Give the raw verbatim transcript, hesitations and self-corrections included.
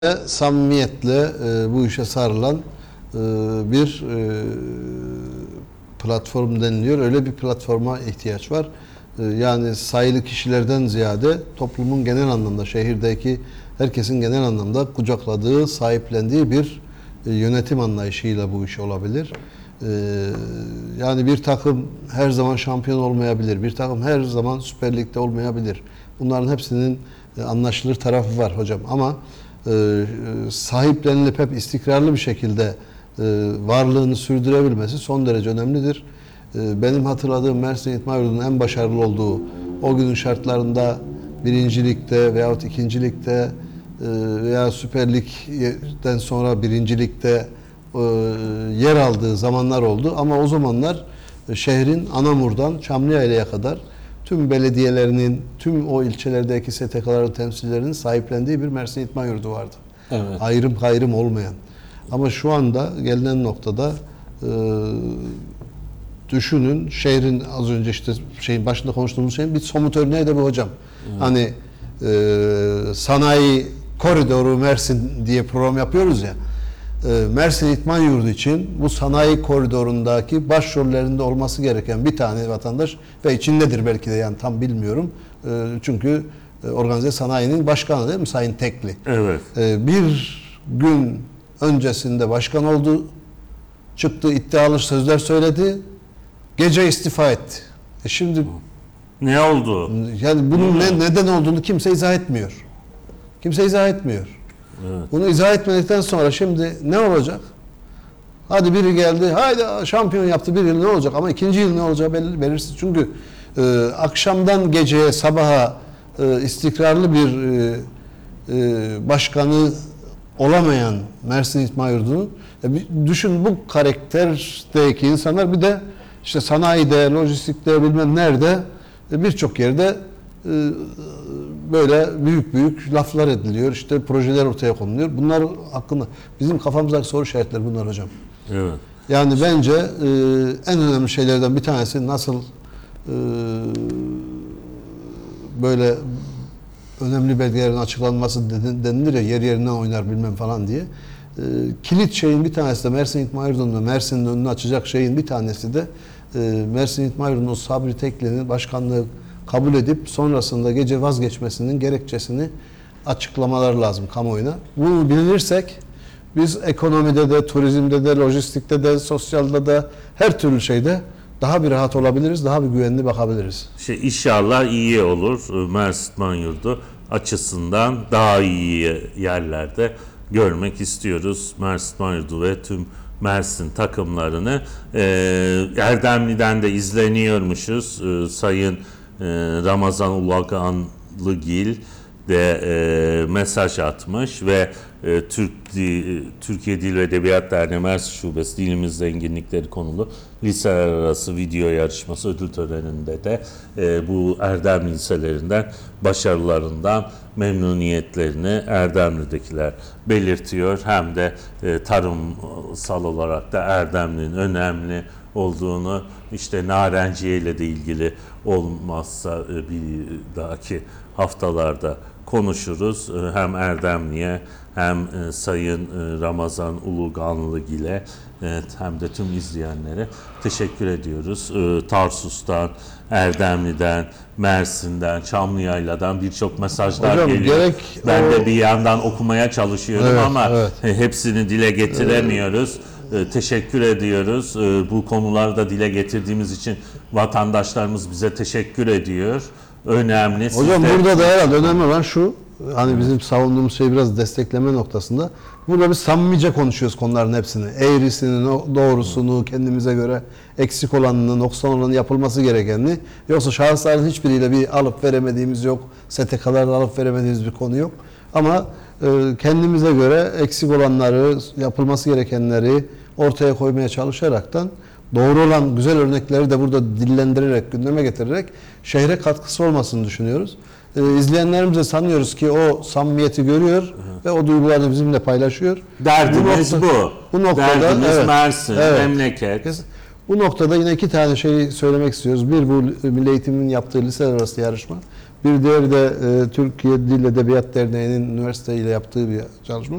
samimiyetle e, bu işe sarılan e, bir e, platform deniliyor. Öyle bir platforma ihtiyaç var. E, yani sayılı kişilerden ziyade toplumun genel anlamda, şehirdeki herkesin genel anlamda kucakladığı, sahiplendiği bir e, yönetim anlayışıyla bu iş olabilir. E, yani bir takım her zaman şampiyon olmayabilir. Bir takım her zaman Süper Lig'de olmayabilir. Bunların hepsinin e, anlaşılır tarafı var hocam. Ama e, sahiplenilip hep istikrarlı bir şekilde e, varlığını sürdürebilmesi son derece önemlidir. E, benim hatırladığım Mersin İtmayurdu'nun en başarılı olduğu o günün şartlarında birincilikte veyahut ikincilikte e, veya Süper Lig'den sonra birincilikte e, yer aldığı zamanlar oldu. Ama o zamanlar e, şehrin Anamur'dan Çamlıyaya'ya kadar tüm belediyelerinin, tüm o ilçelerdeki S T K'ların temsilcilerinin sahiplendiği bir Mersin İtman Yurdu vardı. Evet. Ayrım gayrım olmayan. Ama şu anda gelinen noktada e, düşünün, şehrin az önce işte şeyin başında konuştuğumuz şeyin bir somut örneği de bu hocam. Evet. Hani e, sanayi koridoru Mersin diye program yapıyoruz ya. Mersin İtman Yurdu için bu sanayi koridorundaki başrollerinde olması gereken bir tane vatandaş ve içindedir belki de, yani tam bilmiyorum. Çünkü organize sanayinin başkanı değil mi Sayın Tekli? Evet. Bir gün öncesinde başkan oldu, çıktı, iddialı sözler söyledi, gece istifa etti. E şimdi ne oldu? Yani bunun ne, neden olduğunu kimse izah etmiyor. Kimse izah etmiyor. Evet. Bunu izah etmedikten sonra şimdi ne olacak? Hadi biri geldi, haydi şampiyon yaptı bir yıl, ne olacak? Ama ikinci yıl ne olacağı belli, belirsiz. Çünkü e, akşamdan geceye, sabaha e, istikrarlı bir e, e, başkanı olamayan Mersin İtman Yurdu'nun, e, düşün bu karakterdeki insanlar bir de işte sanayide, lojistikte, bilmem nerede e, birçok yerde e, böyle büyük büyük laflar ediliyor. İşte projeler ortaya konuluyor. Bunlar hakkında bizim kafamızdaki soru işaretleri bunlar hocam. Evet. Yani bence e, en önemli şeylerden bir tanesi nasıl e, böyle önemli belgelerin açıklanması denilir ya, yer yerinden oynar bilmem falan diye. E, kilit şeyin bir tanesi de Mersin İtman Yurdu'nun, Mersin'in önünü açacak şeyin bir tanesi de e, Mersin İtman Yurdu'nun Sabri Tekli'nin başkanlığı kabul edip sonrasında gece vazgeçmesinin gerekçesini açıklamalar lazım kamuoyuna. Bunu bilirsek biz ekonomide de, turizmde de, lojistikte de, sosyalde de, her türlü şeyde daha bir rahat olabiliriz, daha bir güvenli bakabiliriz. Şey, inşallah iyi olur. Mersin İtman Yurdu açısından daha iyi yerlerde görmek istiyoruz Mersin İtman Yurdu ve tüm Mersin takımlarını. Ee, Erdemli'den de izleniyormuşuz. Ee, Sayın Ramazan Ulaganlıgil de e, mesaj atmış ve e, Türk Dil, Türkiye Dil ve Edebiyat Derneği Mersin Şubesi Dilimiz Zenginlikleri konulu liseler arası video yarışması ödül töreninde de e, bu Erdemli liselerinden başarılarından memnuniyetlerini Erdemli'dekiler belirtiyor. Hem de e, tarımsal olarak da Erdemli'nin önemli olduğunu, işte narenciye ile de ilgili olmazsa bir dahaki haftalarda konuşuruz. Hem Erdemli'ye hem Sayın Ramazan Uluganlıgil'e hem de tüm izleyenlere teşekkür ediyoruz. Tarsus'tan, Erdemli'den, Mersin'den, Çamlıyayla'dan birçok mesajlar hocam, geliyor. Gerek ben o... de bir yandan okumaya çalışıyorum evet, ama evet. hepsini dile getiremiyoruz. Evet. Teşekkür ediyoruz. Bu konularda dile getirdiğimiz için vatandaşlarımız bize teşekkür ediyor. Önemli. Hocam de... burada da herhalde önemli olan şu, hani bizim savunduğumuz şeyi biraz destekleme noktasında. Burada biz samimice konuşuyoruz konuların hepsini. Eğrisini, doğrusunu, kendimize göre eksik olanını, noksan olanı, yapılması gerekenini. Yoksa şahısların hiçbiriyle bir alıp veremediğimiz yok. S T K'larla alıp veremediğimiz bir konu yok. Ama e, kendimize göre eksik olanları, yapılması gerekenleri ortaya koymaya çalışaraktan doğru olan güzel örnekleri de burada dillendirerek, gündeme getirerek şehre katkısı olmasını düşünüyoruz. Ee, izleyenlerimiz de sanıyoruz ki o samimiyeti görüyor hı. ve o duygularını bizimle paylaşıyor. Derdimiz bu. Nokta, bu. bu noktada, Derdimiz evet, Mersin, evet, memleket. Bu noktada yine iki tane şey söylemek istiyoruz. Bir, bu Milli Eğitim'in yaptığı liseler arası yarışma. Bir diğeri de e, Türkiye Dil Edebiyat Derneği'nin üniversite ile yaptığı bir çalışma.